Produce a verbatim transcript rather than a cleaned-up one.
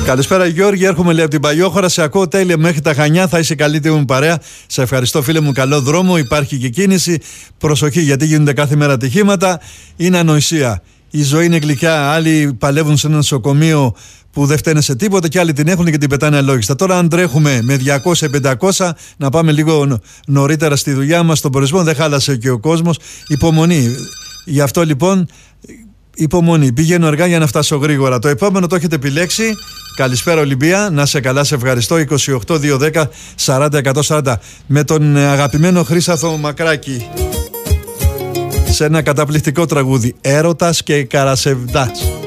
Καλησπέρα Γιώργη, έρχομαι λέει από την Παλιόχώρα. Σε ακούω τέλεια μέχρι τα Χανιά. Θα είσαι καλύτερη μου παρέα. Σε ευχαριστώ φίλε μου. Καλό δρόμο. Υπάρχει και κίνηση. Προσοχή γιατί γίνονται κάθε μέρα ατυχήματα. Είναι ανοησία. Η ζωή είναι γλυκιά. Άλλοι παλεύουν σε ένα νοσοκομείο που δεν φταίνε σε τίποτα και άλλοι την έχουν και την πετάνε αλόγιστα. Τώρα, αν τρέχουμε με διακόσια πεντακόσια, να πάμε λίγο νωρίτερα στη δουλειά μας, στον προορισμό. Δεν χάλασε και ο κόσμος. Υπομονή. Γι' αυτό λοιπόν. Υπομονή. Πηγαίνω αργά για να φτάσω γρήγορα. Το επόμενο το έχετε επιλέξει. Καλησπέρα Ολυμπία. Να σε καλά, σε ευχαριστώ. είκοσι οκτώ δύο δέκα σαράντα εκατόν σαράντα. Με τον αγαπημένο Χρύσαθο Μακράκη. Σε ένα καταπληκτικό τραγούδι. Έρωτας και Καρασεβδάς.